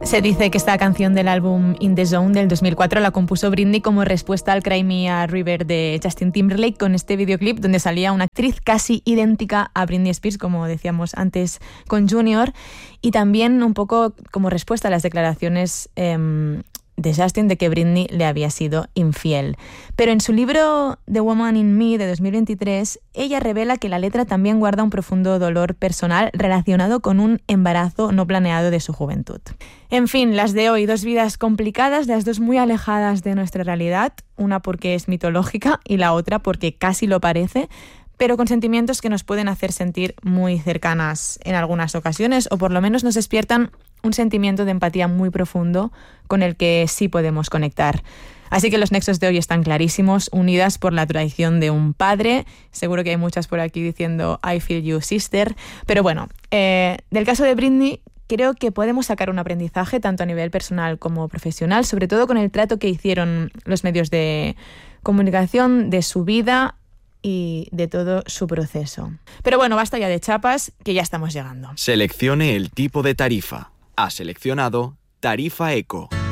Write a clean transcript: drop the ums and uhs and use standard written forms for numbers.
Se dice que esta canción del álbum In the Zone del 2004 la compuso Britney como respuesta al Cry Me a River de Justin Timberlake, con este videoclip donde salía una actriz casi idéntica a Britney Spears, como decíamos antes con Junior, y también un poco como respuesta a las declaraciones de Justin de que Britney le había sido infiel. Pero en su libro The Woman in Me de 2023, ella revela que la letra también guarda un profundo dolor personal relacionado con un embarazo no planeado de su juventud. En fin, las de hoy, dos vidas complicadas, las dos muy alejadas de nuestra realidad, una porque es mitológica y la otra porque casi lo parece, pero con sentimientos que nos pueden hacer sentir muy cercanas en algunas ocasiones, o por lo menos nos despiertan un sentimiento de empatía muy profundo con el que sí podemos conectar. Así que los nexos de hoy están clarísimos, unidas por la traición de un padre. Seguro que hay muchas por aquí diciendo I feel you, sister. Pero bueno, del caso de Britney, creo que podemos sacar un aprendizaje tanto a nivel personal como profesional, sobre todo con el trato que hicieron los medios de comunicación de su vida y de todo su proceso. Pero bueno, basta ya de chapas, que ya estamos llegando. Seleccione el tipo de tarifa. Ha seleccionado Tarifa Eco.